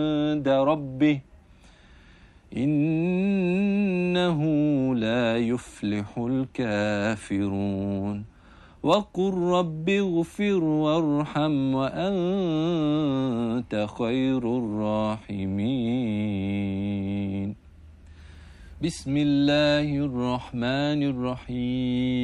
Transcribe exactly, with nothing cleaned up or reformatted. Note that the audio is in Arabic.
عند ربه إنه لا يفلح الكافرون وقل رب اغفر وارحم وأنت خير الراحمين. بسم الله الرحمن الرحيم.